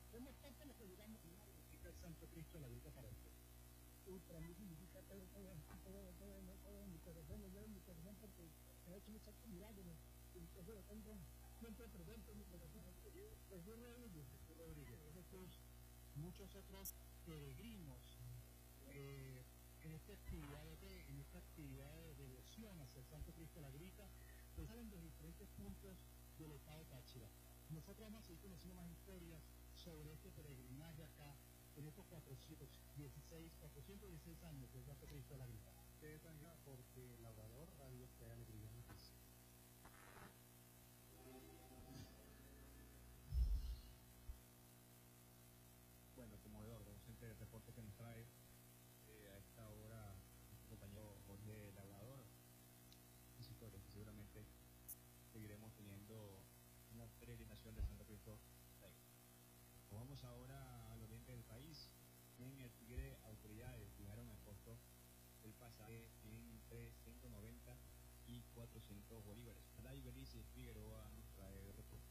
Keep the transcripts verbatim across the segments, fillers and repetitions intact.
Somos parte de lo que digamos una significa el Santo Cristo la vida para usted. Y para mí significa todo, todo, todo, todo, todo, todo, mi corazón, lo llevo en mi corazón porque me ha hecho muchos milagros. Y eso lo tengo siempre presente en mi corazón. Jesús Rodríguez, Jesús Rodríguez, Jesús, muchos otros peregrinos eh, en esta actividad de, en esta actividad de devoción hacia el Santo Cristo la Grita, pues salen de los diferentes puntos del estado Táchira. Nosotros vamos a seguir conociendo más historias sobre este peregrinaje acá, en estos cuatrocientos dieciséis, cuatrocientos dieciséis años del Santo Cristo de la Grita. Ustedes han ido porque Labrador Radio trae alegría en noticias. Bueno, conmovedor, como siempre, el reporte que nos trae eh, a esta hora nuestro compañero Jorge Labrador. Esas historias que seguramente seguiremos teniendo una peregrinación de Santo Cristo. Nos vamos ahora al oriente del país. En el Tigre, autoridades fijaron el costo del pasaje entre ciento noventa y cuatrocientos bolívares. La Iberice Figueroa nos trae el reporte.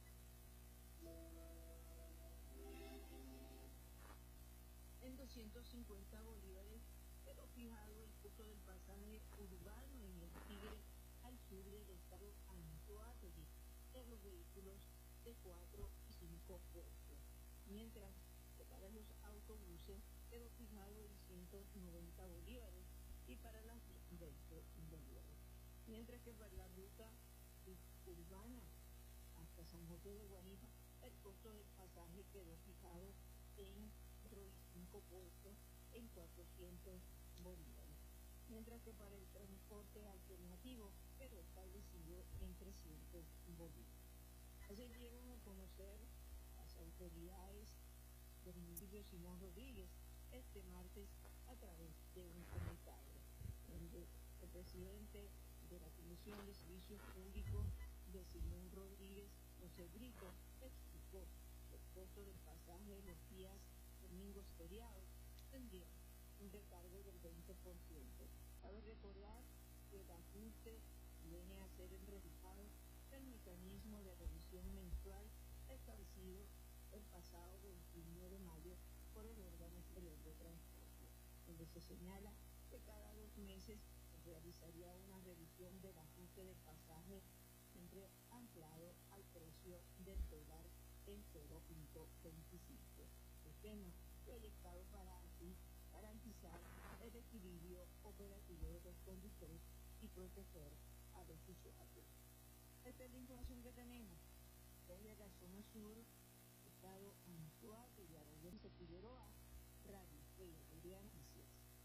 En doscientos cincuenta bolívares quedó fijado el costo del pasaje urbano en el Tigre al sur del estado Anzoátegui de los vehículos de cuatro y cinco puestos, mientras que para los autobuses quedó fijado en ciento noventa bolívares y para las veinte bolívares, mientras que para la ruta urbana hasta San José de Guajipa el costo del pasaje quedó fijado en cuatro y cinco puestos en cuatrocientos bolívares, mientras que para el transporte alternativo quedó establecido en trescientos bolívares. Así dieron a conocer las autoridades del municipio Simón Rodríguez este martes a través de un comunicado, donde el presidente de la Comisión de Servicios Públicos de Simón Rodríguez, José Brito, explicó que el costo del pasaje los días domingos feriados tendría un recargo del veinte por ciento. Cabe recordar que el ajuste viene a ser el resultado del mecanismo de revisión mensual establecido el pasado veintiuno de mayo por el órgano superior de transporte, donde se señala que cada dos meses se realizaría una revisión del ajuste del pasaje siempre anclado al precio del dólar en cero punto veinticinco, sistema proyectado para así garantizar el equilibrio operativo de los conductores y proteger a los usuarios. Esta es la información que tenemos desde la zona sur, estado Anzoátegui, Aragonés, Figueroa, Radio Fe y Alegría Noticias.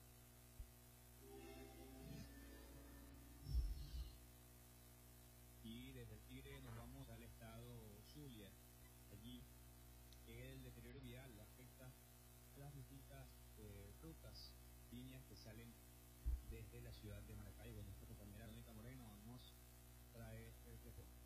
Y desde el Tigre nos vamos al estado Zulia. Allí el deterioro vial afecta las distintas eh, rutas, líneas que salen desde la ciudad de Maracaibo. Nuestra compañera Mónica Moreno nos trae el reporte.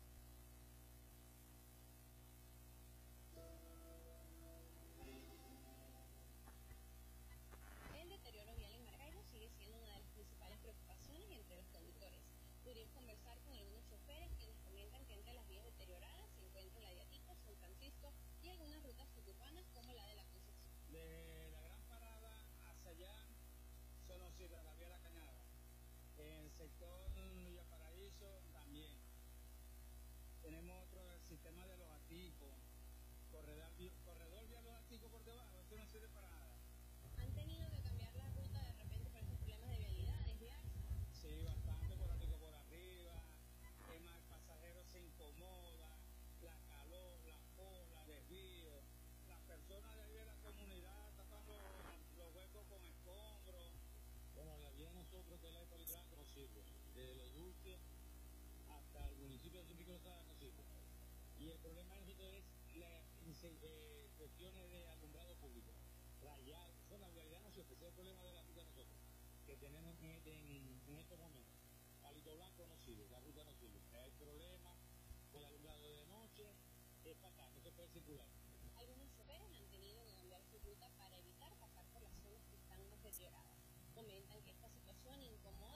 El deterioro vial en Maracaibo sigue siendo una de las principales preocupaciones entre los conductores. Pudieron conversar con algunos choferes quienes comentan que entre las vías deterioradas se encuentran la de Atico, San Francisco y algunas rutas suburbanas como la de la Concepción. De la Gran Parada hacia allá solo sirve la vía La Cañada. En el sector Villa Paraíso también. Tenemos otro, el sistema de los Aticos, corredor, corredor vía los Aticos por debajo, eso no sirve para nada. ¿Han tenido que cambiar la ruta de repente por estos problemas de vialidad, desviarse? Sí, bastante, por Atico por arriba, es más, el pasajero se incomoda, la calor, la cola, desvío, las personas de ahí de la comunidad tapando los huecos con escombros. Bueno, la vía nosotros de la Poligrán no sirve, desde Los Dulces hasta el municipio de San Pico Rosada no sirve. Y el problema de nosotros es la, eh, cuestiones de alumbrado público. Rayado, eso en la realidad no sirve, ese es el problema de la ruta de nosotros, que tenemos en, en, en estos momentos. Palito Blanco no sirve, la ruta no sirve. Hay problema con el alumbrado de noche, es fatal, no se puede circular. Algunos choferes han tenido que cambiar su ruta para evitar pasar por las zonas que están más deterioradas. Comentan que esta situación incomoda